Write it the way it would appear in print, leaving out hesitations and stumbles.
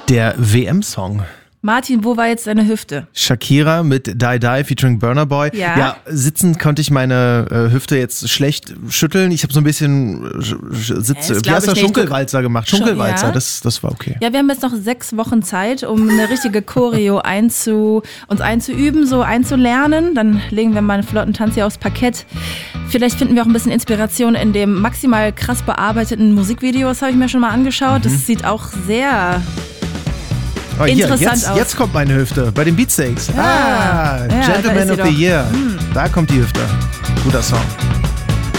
Der WM-Song. Martin, wo war jetzt deine Hüfte? Shakira mit Die Die featuring Burna Boy. Ja. Sitzend konnte ich meine Hüfte jetzt schlecht schütteln. Ich habe so ein bisschen wie heißt das? Schunkelwalzer gemacht. Schunkelwalzer, ja. Das war okay. Ja, wir haben jetzt noch 6 Wochen Zeit, um eine richtige Choreo uns einzuüben, so einzulernen. Dann legen wir mal einen flotten Tanz hier aufs Parkett. Vielleicht finden wir auch ein bisschen Inspiration in dem maximal krass bearbeiteten Musikvideo. Das habe ich mir schon mal angeschaut. Das sieht auch sehr interessant aus. Jetzt kommt meine Hüfte bei den Beatsteaks. Ja, Gentleman of the Year. Mhm. Da kommt die Hüfte. Guter Song.